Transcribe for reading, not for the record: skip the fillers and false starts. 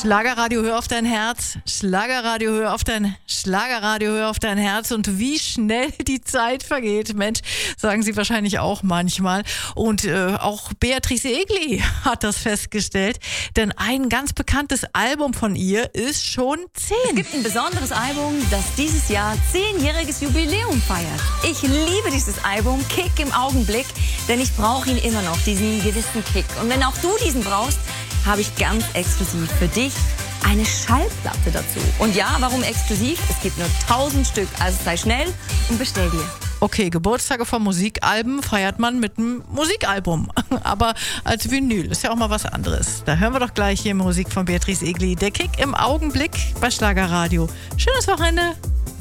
Schlagerradio, hör auf dein Herz. Schlagerradio, hör auf dein Schlagerradio, hör auf dein Herz. Und wie schnell die Zeit vergeht, Mensch, sagen sie wahrscheinlich auch manchmal. Und auch Beatrice Egli hat das festgestellt, denn ein ganz bekanntes Album von ihr ist schon 10. Es gibt ein besonderes Album, das dieses Jahr 10-jähriges Jubiläum feiert. Ich liebe dieses Album, Kick im Augenblick, denn ich brauche ihn immer noch, diesen gewissen Kick. Und wenn auch du diesen brauchst, habe ich ganz exklusiv für dich eine Schallplatte dazu. Und ja, warum exklusiv? Es gibt nur 1000 Stück, also sei schnell und bestell dir. Okay, Geburtstage von Musikalben feiert man mit einem Musikalbum. Aber als Vinyl ist ja auch mal was anderes. Da hören wir doch gleich hier Musik von Beatrice Egli. Der Kick im Augenblick bei Schlagerradio. Schönes Wochenende.